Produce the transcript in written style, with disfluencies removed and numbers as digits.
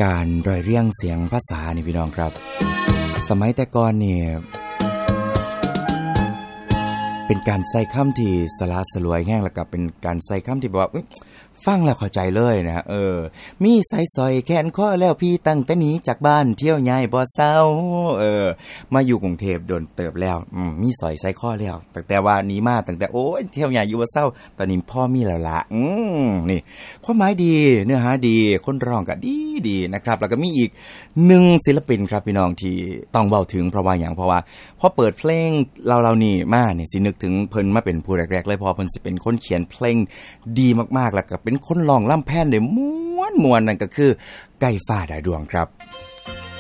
การรอยเรียงเสียงภาษานี่พี่น้องครับสมัยแต่ก่อนนี่เป็นการใส่คำที่สละสลวยแห้งแล้วก็เป็นการใส่คำที่แบบว่าฟังแล้วเข้าใจเลยนะมีใส่ซอยแขนข้อแล้วพี่ตั้งแต่หนีจากบ้านเที่ยวใหญ่บ่เศร้ามาอยู่กรุงเทพโดนเติบแล้วมีซอยใส่ข้อแล้วตั้งแต่ว่านี้มาตั้งแต่โอ้ยเที่ยวใหญ่อยู่บ่เศร้าตอนนี้พ่อมีแล้วล่ะนี่ความหมายดีเนื้อหาดีคนร้องก็ดีนะครับแล้วก็มีอีก1ศิลปินครับพี่น้องที่ต้องเว้าถึงเพราะว่าหยังเพราะว่าพอเปิดเพลงเรานี่มานี่สินึกถึงเพิ่นมาเป็นผู้แรกๆเลยเพราะเพิ่นสิเป็นคนเขียนเพลงดีมากๆแล้วก็เป็นคนร้องล่ำแพนได้ม่วนๆนั่นก็คือไก่ฟ้าดาวดวงครับ